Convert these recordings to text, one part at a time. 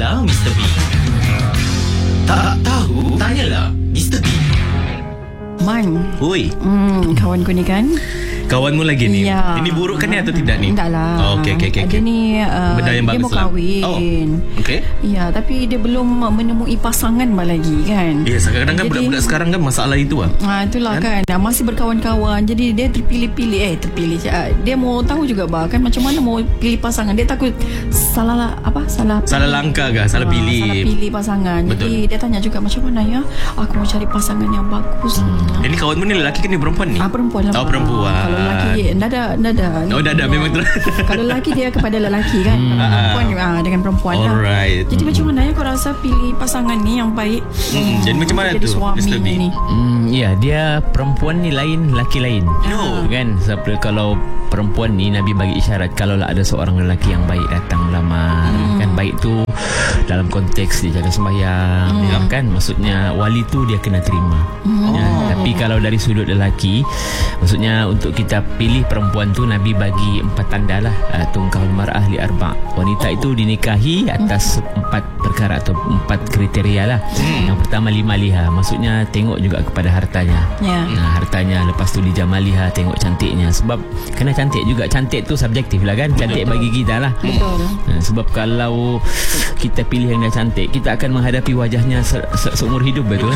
Tanyalah Mr. B. Tak tahu? Tanyalah Mr. B. Man. Oi. Kawanku ni kan. Kawanmu lagi ni? Ya. Ini buruk kan ni atau tidak ni? Tak lah. Oh, okey. Dia ni benda yang dia bagus mau lah. kahwin. Oh, okey. Ya, tapi dia belum menemui pasangan lagi kan. Ya, kadang-kadang kan budak-budak sekarang kan masalah itu lah. Itulah kan. Masih berkawan-kawan. Jadi dia terpilih-pilih. Dia mau tahu juga kan macam mana mau pilih pasangan. Dia takut salah langkah ke? Salah pilih. Salah pilih pasangan. Betul. Jadi dia tanya juga macam mana ya aku mau cari pasangan yang bagus. Ini kawanmu ni lelaki kan ni perempuan ni? Perempuan lah. Oh, perempuan. Kalau lelaki Nada. Oh, dah memang terus. Kalau lelaki dia kepada lelaki kan. Perempuan dengan perempuan lah. Alright. Jadi macam mana ya kau rasa pilih pasangan ni yang baik? Jadi macam mana jadi tu suami Mr. B? ni. Ya, dia perempuan ni lain, lelaki lain. No. Kan? Sebab kalau perempuan ni Nabi bagi isyarat kalau ada seorang lelaki yang baik datang melamar. Kan baik tu dalam konteks dia jaga sembahyang, kan? Maksudnya wali tu dia kena terima. Tapi kalau dari sudut lelaki, maksudnya untuk kita pilih perempuan tu Nabi bagi 4 tanda lah. Tungkahul mar'ah li arba'. Wanita itu dinikahi atas 4 perkara atau 4 kriteria lah. Yang pertama liha. Maksudnya tengok juga kepada hartanya. Hartanya. Lepas tu lijamaliha, tengok cantiknya. Sebab kena cantik juga. Cantik tu subjektif lah kan. Cantik bagi kita lah. Betul. Sebab kalau kita pilih yang dah cantik, kita akan menghadapi wajahnya seumur hidup, betul.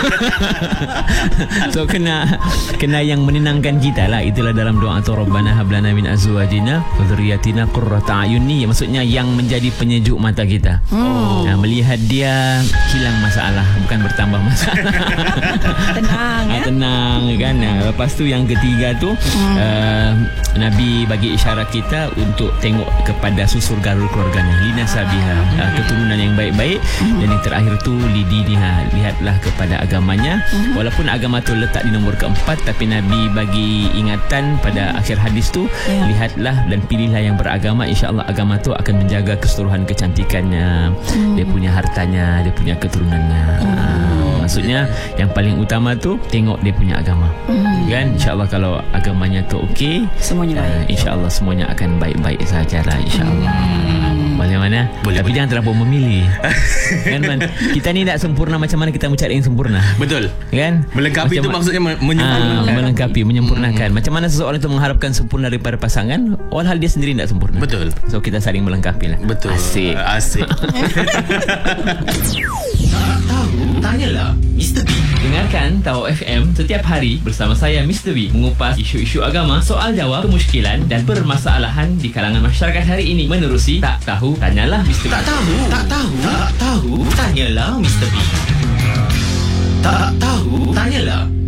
So kena yang menenangkan kita lah. Itulah dalam doa tu Rabbana hablana min azwajina wa dzurriyyatina qurrata a'yun ni, maksudnya yang menjadi penyejuk mata kita. Melihat dia hilang masalah, bukan bertambah masalah. Tenang kan. Lepas tu yang ketiga tu Nabi bagi isyarat kita untuk tengok kepada susur garul keluarganya, linasabiha, keturunan yang baik-baik. Dan yang terakhir tu lidiniha, lihatlah kepada agamanya. Walaupun agama tu letak di nombor keempat, tapi Nabi bagi ingatan pada akhir hadis tu, lihatlah dan pilihlah yang beragama, insya-Allah agama tu akan menjaga keseluruhan kecantikannya, dia punya hartanya, dia punya keturunannya. Maksudnya yang paling utama tu tengok dia punya agama. Kan, insya-Allah kalau agamanya tu okey, semuanya baik. Insya-Allah semuanya akan baik-baik sajalah, insya-Allah. Bagaimana? Boleh. Tapi jangan terlalu memilih. Kan, Man? Kita ni tak sempurna, macam mana kita mencari yang sempurna? Betul. Kan? Melengkapi itu maksudnya menyempurnakan. Melengkapi, menyempurnakan. Macam mana seseorang itu mengharapkan sempurna daripada pasangan, walhal dia sendiri tak sempurna. Betul. So kita saling melengkapi lah. Betul. Asik. Tak tahu? Tanyalah Mr. B. Dengarkan Tahu FM setiap hari bersama saya Mr. B, mengupas isu-isu agama, soal jawab, kemusykilan dan permasalahan di kalangan masyarakat hari ini menerusi Tak Tahu Tanyalah Mr. B. Tak tahu? Tanyalah Mr. B. Tak tahu? Tanyalah